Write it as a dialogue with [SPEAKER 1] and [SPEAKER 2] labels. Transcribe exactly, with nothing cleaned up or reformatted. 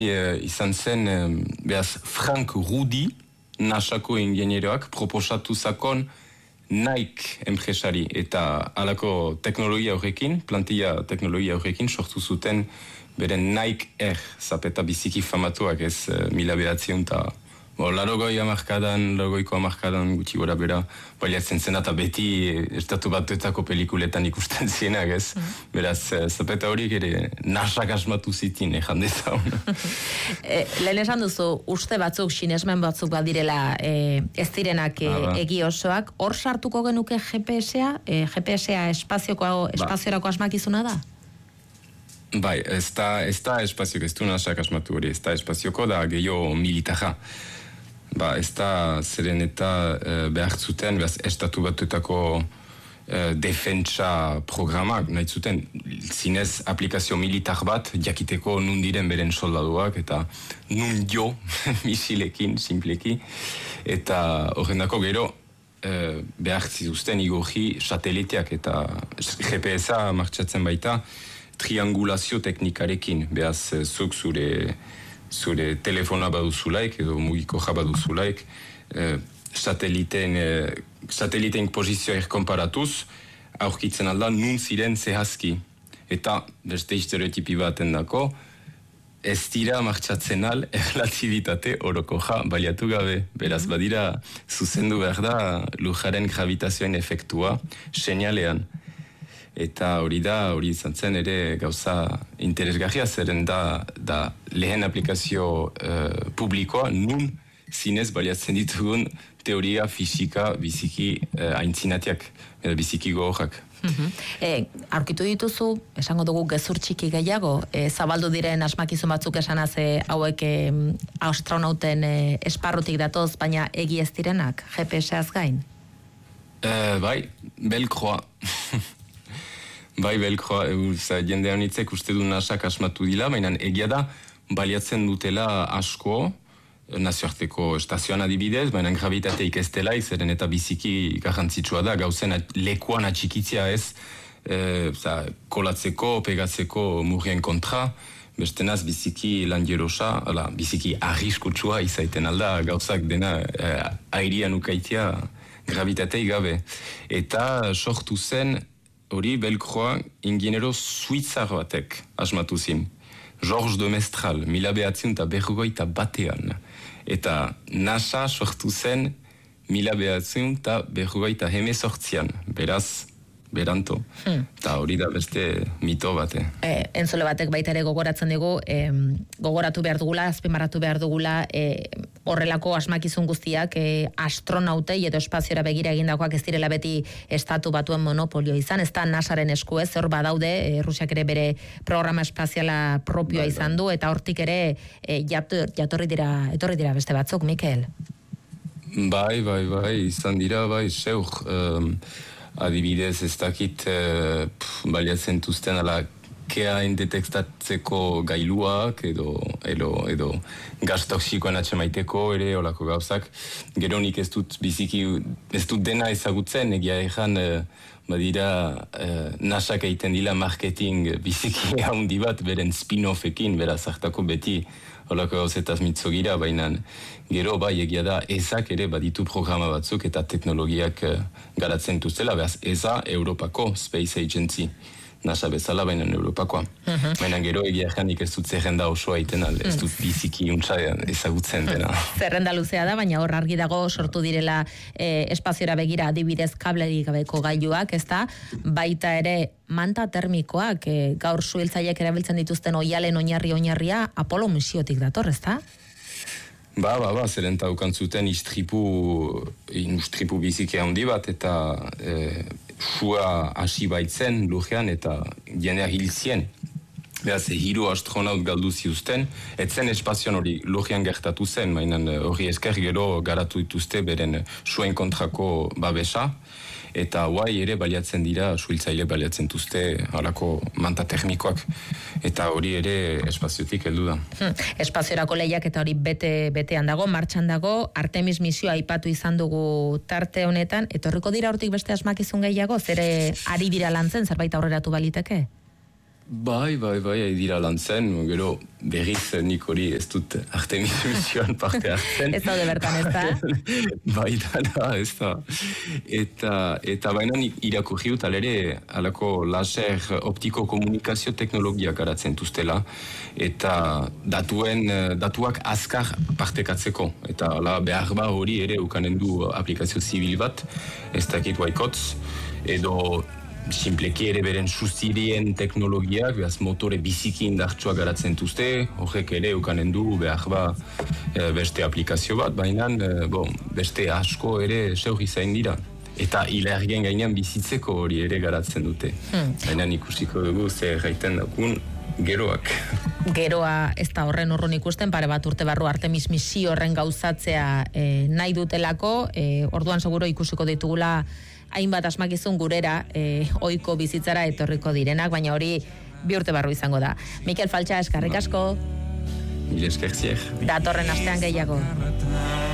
[SPEAKER 1] e, izan zen, e, behaz, Frank Rudi, nasako ingenieroak, proposatu zakon Nike enpresari, eta alako teknologia horrekin, plantilla teknologia horrekin, sortu zuten beren Nike Air, zapeta biziki famatuak ez, e, mila behatzion, eta larogoi amarkadan, larogoiko amarkadan gutxi gora bera, baliatzen zen, eta beti estatu batuetako pelikuletan ikusten zienak, ez? Mm. Beraz, zapeta horiek ere nasak asmatu zitin, ejan dezaun.
[SPEAKER 2] e, Lehen esan duzu, uste batzuk, sinesmen batzuk badirela e, ez direnak e, ah, egi osoak, hor sartuko genuke G P S-a? E, G P S-a espazioko, espaziorako asmakizuna da?
[SPEAKER 1] Bai, ez da, ez da espazioko, ez du nasak asmatu hori, ez da espazioko da gehiago militarra. Ba, ez da zeren eta e, behar zuten, behaz, estatu batuetako e, defentsa programak, nahi zuten, zinez aplikazio militar bat, jakiteko nun diren beren soldaduak, eta nun jo, misilekin, simpleki, eta horrendako gero, e, behar zituzten igorri sateliteak, eta G P S-a martxatzen baita, triangulazio teknikarekin, behaz, zuk zure zure telefona baduzulaik, edo mugikoja baduzulaik, eh, sateliten, eh, sateliten pozizioa erkonparatuz, aurkitzen alda nun ziren zehazki. Eta beste stereotipi baten dako, ez dira martxatzen al erlatibitate orokoja baliatu gabe. Beraz, badira, zuzendu behar da lujaren gravitazioen efektua seinalean. Eta hori da, hori izan zen ere gauza interesgarria, zeren da, da lehen aplikazio uh, publikoa nun zinez baliatzen ditugun teoria fisika biziki uh, aintzinatiak, edo biziki gogorak.
[SPEAKER 2] Mm-hmm. E, aurkitu dituzu, esango dugu gezur txiki gehiago, e, zabaldu diren asmakizun batzuk esanaz e, hauek e, astronauten e, esparrutik datoz, baina egi ez direnak, G P S-az gain?
[SPEAKER 1] Uh, bai, belkroa. Bai, belkroa, jende honitzek uste du nasak asmatu dila, baina egia da, baliatzen dutela asko, nazioarteko estazioan adibidez, baina gravitateik ez dela, izaren eta biziki garrantzitsua da, gauzen lekuan atxikitzia ez, e, za, kolatzeko, pegatzeko murrien kontra, bestenaz biziki lan jerosa, ala, biziki arriskutsua izaiten alda, gauzak dena e, airian ukaitia gravitateik gabe. Eta sortu zen, hori belkroa ingenero suitzar batek asmatu zin. Georges de Mestral, mila behatziun eta berrogeita batean. Eta NASA sortu zen mila behatziun eta berrogeita hemezortzian. Beraz, beranto. Hmm. Eta hori da beste mito bate.
[SPEAKER 2] E, entzule batek baita ere gogoratzen dugu, e, gogoratu behar dugula, azpimarratu behar dugula, e, horrelako asmakizun guztiak e, astronautei edo espaziora begira egindakoak ez direla beti estatu batuen monopolio izan, ez da NASAren esku ez, hor badaude, e, Rusiak ere bere programa espaziala propioa bai, izan du, eta hortik ere e, jator, jatorri dira, etorri dira beste batzuk, Mikel?
[SPEAKER 1] Bai, bai, bai, izan dira, bai, seur, um, adibidez ez dakit uh, baliatzen tuzten ala keain detektatzeko gailuak edo, edo, edo gaz toxikoan atxemaiteko ere olako gauzak. Gero nik ez dut biziki, ez dut dena ezagutzen, egia ezan uh, badira uh, nasak egiten dila marketing biziki handi bat beren spin-offekin, beraz hartako beti olako gauzetaz mitzogira, baina gero bai egia da ezak ere baditu programa batzuk eta teknologiak uh, garatzen duzela, beraz eza Europako Space Agency. NASA bezala, baina Europakoa. Uh-huh. Baina gero egia janik ez dut zerrenda osoa iten, ez dut biziki untsa ezagutzen dena.
[SPEAKER 2] Zerrenda luzea da, baina hor argi dago sortu direla e, espaziora begira adibidez kablerik gabeko gailuak, ez da? Baita ere manta termikoak, e, gaur suhiltzaileek erabiltzen dituzten oialen oinarri oinarria Apollo misiotik dator, ez da?
[SPEAKER 1] Ba, ba, ba, zeren taukan zuten istripu, istripu biziki handi bat, eta e, sua hasi baitzen lurrean, eta jendea hil zien. Beraz, hiru astronaut galdu ziuzten, etzen espazioan hori lurrean gertatu zen, mainan hori esker gero garatu dituzte beren suen kontrako babesa, eta guai ere baliatzen dira, suhiltzaile baliatzen duzte halako manta termikoak, eta hori ere espaziotik heldu da.
[SPEAKER 2] Hmm. Espaziorako lehiak eta hori bete, betean dago, martxan dago, Artemis misioa aipatu izan dugu tarte honetan, etorriko dira hortik beste asmakizun gehiago, zere ari dira lantzen, zerbait aurreratu baliteke?
[SPEAKER 1] Bai, bai, bai, dira lan zen, gero berriz nik hori ez dut Artemis misioan parte hartzen.
[SPEAKER 2] Ez daude bertan, ez da?
[SPEAKER 1] Bai, da, ez da. Eta, eta baina irakurri dut alere, alako laser optiko komunikazio teknologiak garatzen duztela, eta datuen, datuak azkar partekatzeko. Eta ala, behar ba hori ere ukanen du aplikazio zibil bat, ez dakit waikotz, edo simpleki ere beren suzirien teknologiak, behaz motore biziki indartsua garatzen duzte, horrek ere ukanen du behar ba beste aplikazio bat, baina bon, beste asko ere seurri zain dira. Eta ilargen gainean bizitzeko hori ere garatzen dute. Hmm. Baina ikusiko dugu zer gaiten dakun geroak.
[SPEAKER 2] Geroa ez da horren urrun ikusten, pare bat urte barru Artemis misio horren gauzatzea e, nahi dutelako, e, orduan seguro ikusiko ditugula hainbat asmakizun gurera e, ohiko bizitzara etorriko direnak, baina hori bi urte barru izango da. Mikel Faltxa, eskarrik asko.
[SPEAKER 1] Mil esker zier.
[SPEAKER 2] Datorren astean gehiago.